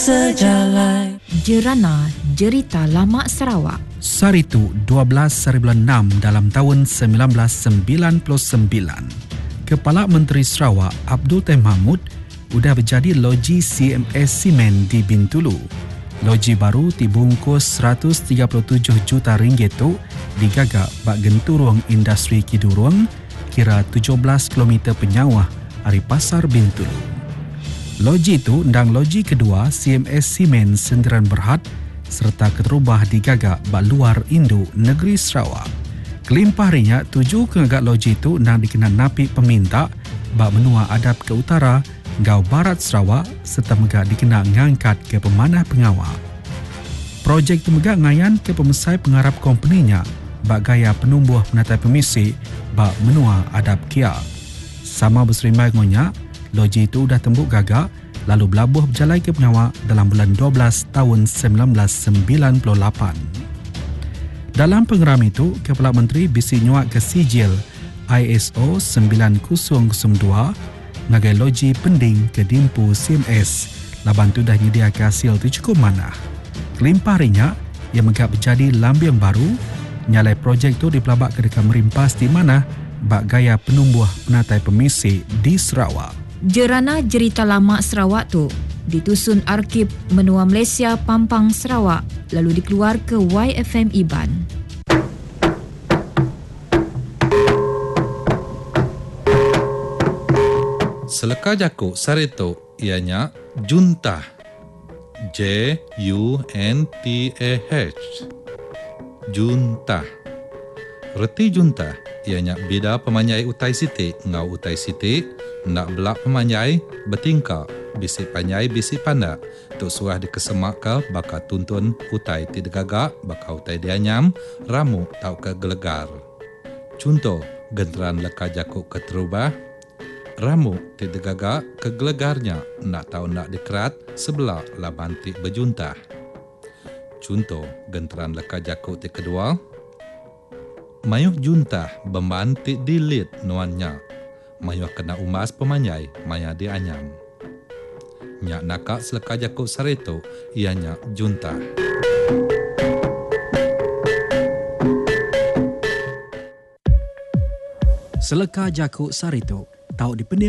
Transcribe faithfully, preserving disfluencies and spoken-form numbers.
Sejalan Jerana Jerita Lama Sarawak. Saritu dua belas hari bulan enam dalam tahun sembilan belas sembilan puluh sembilan. Kepala Menteri Sarawak Abdul Tahir Mahmud sudah berjadi loji C M S Simen di Bintulu. Loji baru dibungkus seratus tiga puluh tujuh juta ringgit tu digagak bak genturung industri Kidurung kira tujuh belas kilometer penyawah dari Pasar Bintulu. Loji itu dan loji kedua C M S Simen Sendirian Berhad serta keterubah digagak bak luar induk negeri Sarawak. Kelimpah harinya tujuh kegagak loji itu nak dikenal napi peminta bak menua adap ke utara, gau barat Sarawak serta megak dikenal ngangkat ke pemanah pengawal. Projek itu megak ngayan ke pemesai pengharap kompeninya bak gaya penumbuh penatai pemisi bak menua adap kia. Sama berserimai ngonyak, loji itu dah tembuk gagak lalu belabuh berjalan ke pengawal dalam bulan dua belas tahun sembilan belas sembilan puluh lapan. Dalam pengeram itu, Kepala Menteri bisi nyuak ke sijil I S O sembilan kosong kosong dua ngagai loji pending ke Dimpu C M S laban tu dah nyedia ke hasil tu cukup manah. Kelimpah harinya, ia megak berjadi lambiang baru nyalai projek tu dipelabak ke dekat merimpas di mana bak gaya penumbuh penatai pemisi di Sarawak. Jerana Jerita Lama Sarawak tu ditusun Arkib Menua Malaysia Pampang Sarawak lalu dikeluar ke Y F M Iban. Seleka jakuk Sarito ianya Juntah. J U N T A H. Juntah. Reti juntah ianya beda pemanyai utai siti ngau utai siti nak belak pemanyai bertingkah bisik panyai bisik panda tu suah dikesemak ke baka tuntun utai ti degagak baka utai dianyam ramu tau ke gelegar. Contoh genteran leka jakuk keterubah ramu ti degagak ke gelegarnya nak tau nak dikerat sebelah laban ti berjuntah. Contoh genteran leka jakuk ti kedua mayuh juntah membantik dilit nuannya. Mayuh kena umas pemanyai maya dianyam. Nyak nakak seleka jakuk Sarito ianya juntah. Seleka jakuk Sarito tahu dipenuhi